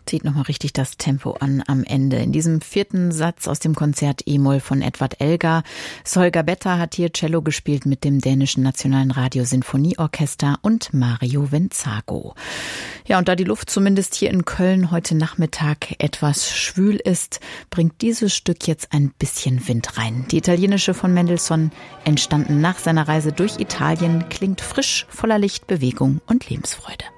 Zieht nochmal richtig das Tempo an am Ende. In diesem 4. Satz aus dem Konzert E-Moll von Edvard Elgar. Solga Betta hat hier Cello gespielt mit dem dänischen Nationalen Radio-Sinfonieorchester und Mario Venzago. Ja, und da die Luft zumindest hier in Köln heute Nachmittag etwas schwül ist, bringt dieses Stück jetzt ein bisschen Wind rein. Die italienische von Mendelssohn, entstanden nach seiner Reise durch Italien, klingt frisch, voller Licht, Bewegung und Lebensfreude.